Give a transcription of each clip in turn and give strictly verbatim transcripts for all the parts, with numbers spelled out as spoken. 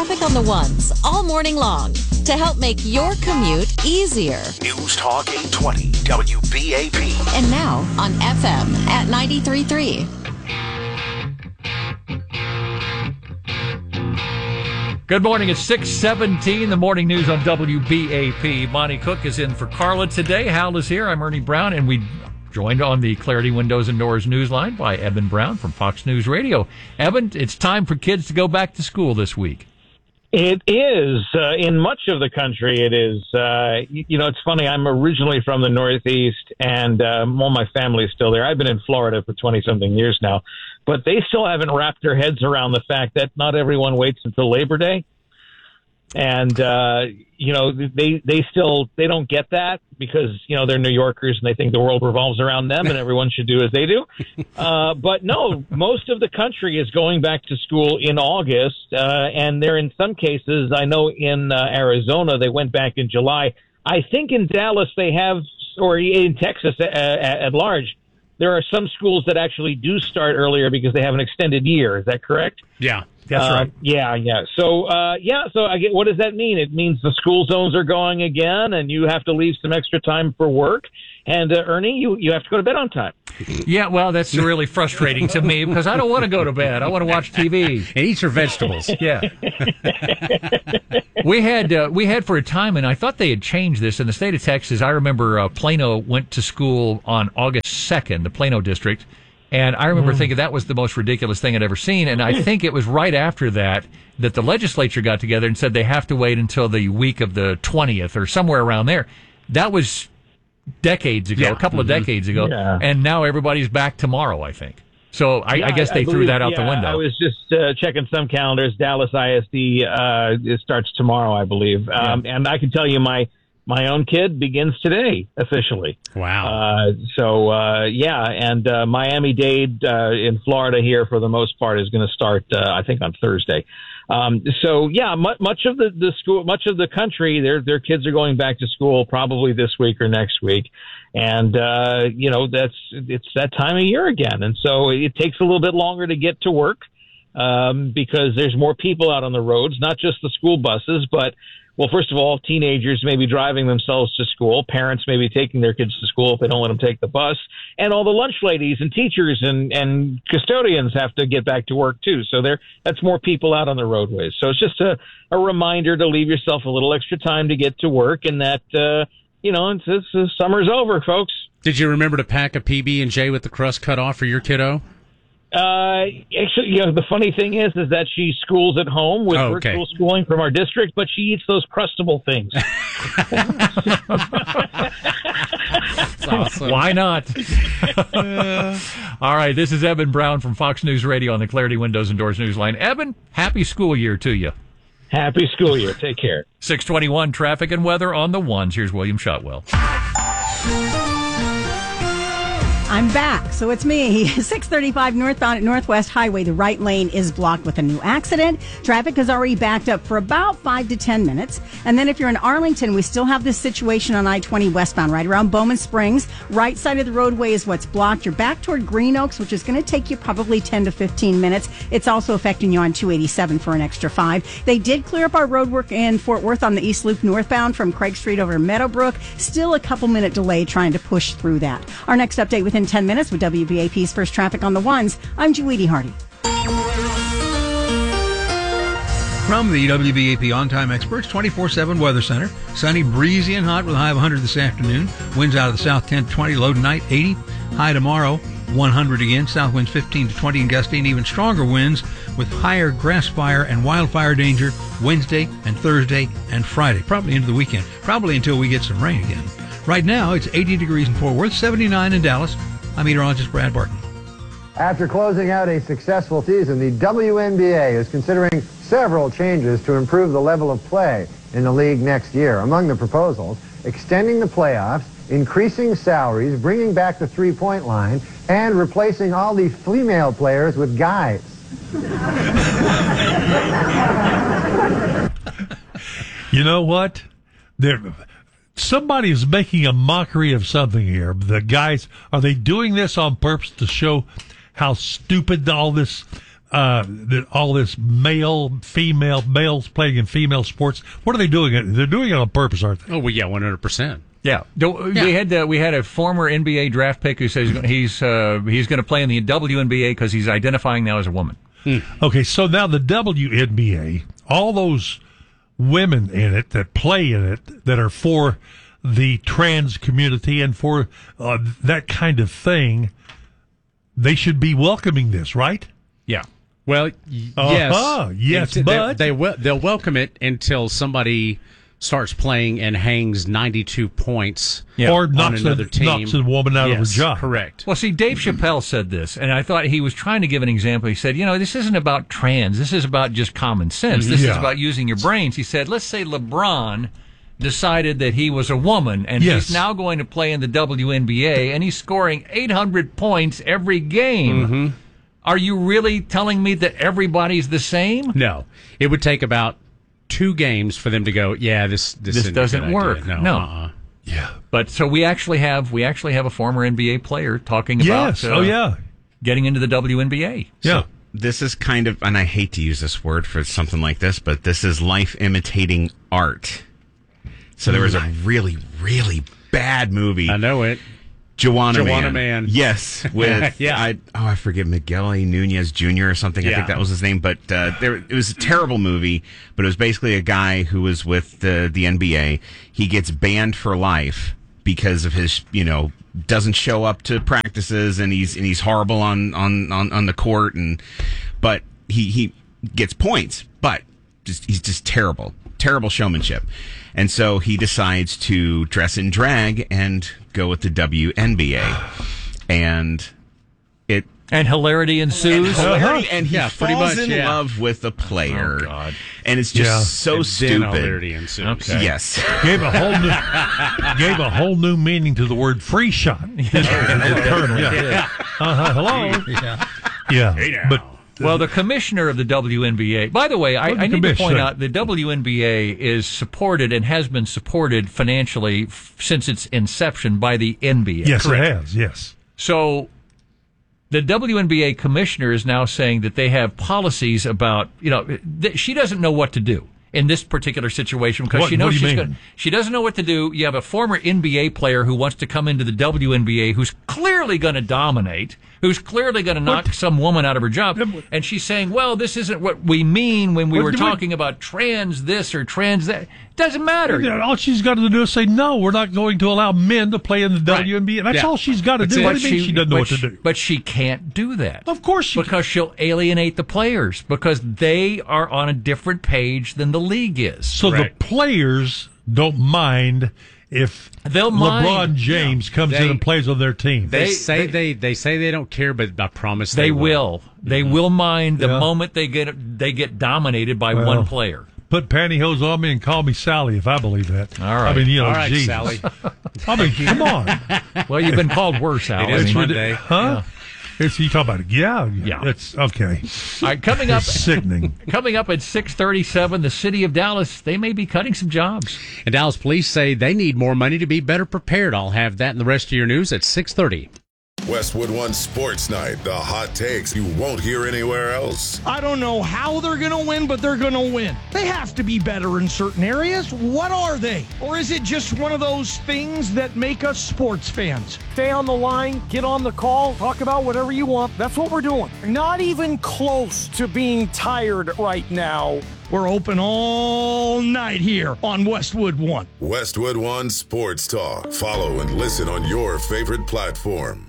Traffic on the Ones all morning long to help make your commute easier. News Talk eight twenty W B A P. And now on F M at ninety-three point three. Good morning. It's six seventeen, the morning news on W B A P. Monty Cook is in for Carla today. Hal is here. I'm Ernie Brown, and we joined on the Clarity Windows and Doors newsline by Eben Brown from Fox News Radio. Eben, it's time for kids to go back to school this week. It is. Uh, in much of the country, it is. Uh, you, you know, it's funny. I'm originally from the Northeast, and um, all my family is still there. I've been in Florida for twenty-something years now, but they still haven't wrapped their heads around the fact that not everyone waits until Labor Day. And, uh, you know, they, they still, they don't get that because, you know, they're New Yorkers and they think the world revolves around them and everyone should do as they do. Uh, but no, most of the country is going back to school in August. Uh, and they're in some cases, I know in uh, Arizona, they went back in July. I think in Dallas they have, or in Texas uh, at large, there are some schools that actually do start earlier because they have an extended year. Is that correct? Yeah. That's uh, right. Yeah, yeah. So, uh, yeah, so I get, what does that mean? It means the school zones are going again, and you have to leave some extra time for work. And, uh, Ernie, you, you have to go to bed on time. Yeah, well, that's really frustrating to me because I don't want to go to bed. I want to watch T V. And eat your vegetables. Yeah. we had uh, we had for a time, and I thought they had changed this in the state of Texas. I remember uh, Plano went to school on August second, the Plano district. And I remember mm. thinking that was the most ridiculous thing I'd ever seen. And I think it was right after that that the legislature got together and said they have to wait until the week of the twentieth or somewhere around there. That was decades ago, yeah. a couple mm-hmm. of decades ago. Yeah. And now everybody's back tomorrow, I think. So I, yeah, I guess they I threw believe, that out yeah, the window. I was just uh, checking some calendars. Dallas I S D uh, it starts tomorrow, I believe. Um, yeah. And I can tell you my My own kid begins today, officially. Wow. Uh, so, uh, yeah, and uh, Miami-Dade uh, in Florida here, for the most part, is going to start, uh, I think, on Thursday. Um, so, yeah, much, much of the, the school, much of the country, their their kids are going back to school probably this week or next week. And, uh, you know, that's it's that time of year again. And so it takes a little bit longer to get to work um, because there's more people out on the roads, not just the school buses, but well, first of all, teenagers may be driving themselves to school. Parents may be taking their kids to school if they don't let them take the bus. And all the lunch ladies and teachers and, and custodians have to get back to work, too. So there, that's more people out on the roadways. So it's just a, a reminder to leave yourself a little extra time to get to work and that, uh, you know, it's, it's, uh, summer's over, folks. Did you remember to pack a P B and J with the crust cut off for your kiddo? Uh, actually, you know, the funny thing is, is that she schools at home with oh, okay. virtual schooling from our district, but she eats those crustable things. That's awesome. Why not? All right, this is Eben Brown from Fox News Radio on the Clarity Windows and Doors Newsline. Eben, happy school year to you. Happy school year. Take care. six twenty-one traffic and weather on the ones. Here's William Shotwell. I'm back, so it's me. six thirty-five northbound at Northwest Highway. The right lane is blocked with a new accident. Traffic is already backed up for about five to ten minutes. And then if you're in Arlington, we still have this situation on I twenty westbound, right around Bowman Springs. Right side of the roadway is what's blocked. You're back toward Green Oaks, which is going to take you probably ten to fifteen minutes. It's also affecting you on two eighty-seven for an extra five. They did clear up our roadwork in Fort Worth on the East Loop northbound from Craig Street over to Meadowbrook. Still a couple minute delay trying to push through that. Our next update within ten minutes with W B A P's First Traffic on the Ones. I'm Judy Hardy. From the W B A P On-Time Experts twenty-four seven Weather Center. Sunny, breezy, and hot with a high of one hundred this afternoon. Winds out of the south ten to twenty, low tonight eighty. High tomorrow one hundred again. South winds fifteen to twenty and gusty, and even stronger winds with higher grass fire and wildfire danger Wednesday and Thursday and Friday. Probably into the weekend. Probably until we get some rain again. Right now, it's eighty degrees in Fort Worth, seventy-nine in Dallas. I'm meteorologist Brad Barton. After closing out a successful season, the W N B A is considering several changes to improve the level of play in the league next year. Among the proposals, extending the playoffs, increasing salaries, bringing back the three-point line, and replacing all the female players with guys. You know what? There, somebody is making a mockery of something here. The guys, are they doing this on purpose to show how stupid all this uh, that all this male, female, males playing in female sports. What are they doing? They're doing it on purpose, aren't they? Oh, well, yeah, one hundred percent. Yeah. Do- Yeah. we had uh, we had a former N B A draft pick who says he's uh, he's going to play in the W N B A because he's identifying now as a woman. Hmm. Okay, so now the W N B A, all those women in it that play in it that are for the trans community and for uh, that kind of thing, they should be welcoming this, right? Yeah. Well, y- yes, Uh-huh. Yes, Until- but- they, they will they'll welcome it until somebody starts playing and hangs ninety-two points, Yeah. Or on knocks another a, team. knocks a woman out of her Yes, job. Correct. Well, see, Dave Chappelle said this, and I thought he was trying to give an example. He said, you know, this isn't about trans. This is about just common sense. This Yeah. is about using your brains. He said, let's say LeBron decided that he was a woman, and Yes. he's now going to play in the W N B A, and he's scoring eight hundred points every game. Mm-hmm. Are you really telling me that everybody's the same? No, it would take about two games for them to go. Yeah, this this, This isn't a doesn't good work. idea. No, No. uh-uh. Yeah. But so we actually have we actually have a former N B A player talking Yes. about uh, oh, yeah. getting into the W N B A. Yeah. This is kind of, and I hate to use this word for something like this, but this is life imitating art. So there was a really, really bad movie. I know it. Joanna, Joanna Man. Man. Yes, with Yeah. I, oh I forget Miguel A. Nunez Junior or something. I Yeah. think that was his name. But uh, there, it was a terrible movie. But it was basically a guy who was with the the N B A. He gets banned for life because of his, you know, doesn't show up to practices, and he's and he's horrible on on on, on the court. And but he he gets points, but just he's just terrible, terrible showmanship. And so he decides to dress in drag and go with the W N B A. And it And hilarity ensues. and, hilarity, and he Yeah, pretty falls much, in yeah. love with the player. Oh, God. And it's just Yeah. so And then stupid. hilarity ensues. Okay. Yes. Gave a whole new gave a whole new meaning to the word free shot. Term, yeah. Uh-huh. Hello. Yeah. Yeah. But Well, the commissioner of the W N B A, by the way, I, Well, the I need to point commissioner. out the W N B A is supported and has been supported financially f- since its inception by the N B A. yes, it has. Yes. So the W N B A commissioner is now saying that they have policies about, you know, th- she doesn't know what to do in this particular situation because What- she knows what do you she's mean? going she doesn't know what to do. You have a former N B A player who wants to come into the W N B A who's clearly going to dominate, who's clearly going to knock some woman out of her job. And she's saying, well, this isn't what we mean when we What were do we- talking about trans this or trans that. Doesn't matter. All she's got to do is say, no, we're not going to allow men to play in the W N B A. That's Yeah. all she's got to That's do. it. What do you mean she, doesn't know but what to she- do? But she can't do that. Of course she Because she'll alienate the players because they are on a different page than the league is. So Correct. the players don't mind if They'll LeBron mind. James comes in They- and plays on their team. They, They- say they- they, they say they don't care, but I promise They they, will. They will mind the Yeah. moment they get they get dominated by Well, one player. Put pantyhose on me and call me Sally if I believe that. All right. I mean, you know, All right, geez. Sally. I mean, come on. Well, you've been called worse, Al. It is I mean, Monday. Huh? It's, you talk about it. Yeah. Yeah. It's okay. all right, coming up It's sickening. coming up at six thirty-seven, the city of Dallas, they may be cutting some jobs. And Dallas police say they need more money to be better prepared. I'll have that in the rest of your news at six thirty. Westwood One Sports Night, the hot takes you won't hear anywhere else. I don't know how they're going to win, but they're going to win. They have to be better in certain areas. What are they? Or is it just one of those things that make us sports fans? Stay on the line, get on the call, talk about whatever you want. That's what we're doing. Not even close to being tired right now. We're open all night here on Westwood One. Westwood One Sports Talk. Follow and listen on your favorite platform.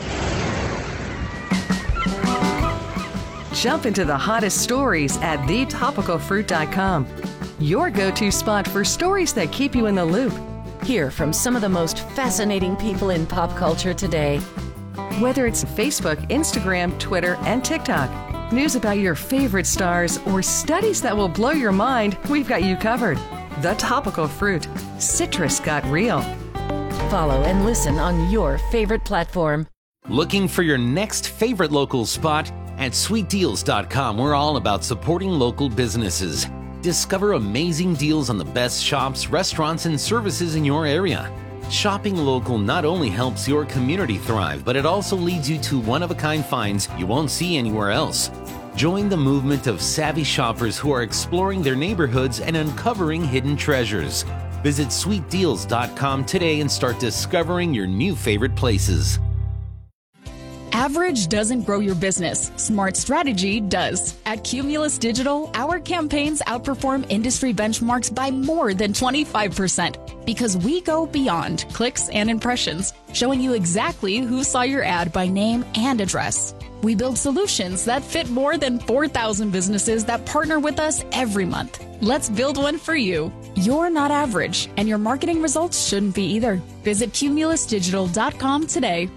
Jump into the hottest stories at the topical fruit dot com. Your go-to spot for stories that keep you in the loop. Hear from some of the most fascinating people in pop culture today. Whether it's Facebook, Instagram, Twitter, and TikTok, news about your favorite stars, or studies that will blow your mind, we've got you covered. The Topical Fruit. Citrus got real. Follow and listen on your favorite platform. Looking for your next favorite local spot? At sweet deals dot com, we're all about supporting local businesses. Discover amazing deals on the best shops, restaurants, and services in your area. Shopping local not only helps your community thrive, but it also leads you to one-of-a-kind finds you won't see anywhere else. Join the movement of savvy shoppers who are exploring their neighborhoods and uncovering hidden treasures. Visit sweet deals dot com today and start discovering your new favorite places. Average doesn't grow your business. Smart strategy does. At Cumulus Digital, our campaigns outperform industry benchmarks by more than twenty-five percent because we go beyond clicks and impressions, showing you exactly who saw your ad by name and address. We build solutions that fit more than four thousand businesses that partner with us every month. Let's build one for you. You're not average, and your marketing results shouldn't be either. Visit Cumulus Digital dot com today.